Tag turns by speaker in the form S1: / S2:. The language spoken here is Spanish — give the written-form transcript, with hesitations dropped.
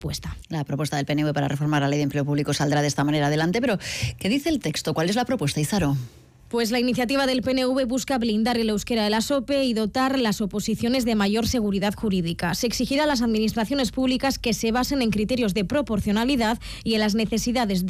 S1: puesta.
S2: La propuesta del PNV para reformar la ley de empleo público saldrá de esta manera adelante, pero ¿qué dice el texto? ¿Cuál es la propuesta, Izaro?
S1: Pues la iniciativa del PNV busca blindar el euskera de la SOPE y dotar las oposiciones de mayor seguridad jurídica. Se exigirá a las administraciones públicas que se basen en criterios de proporcionalidad y en las necesidades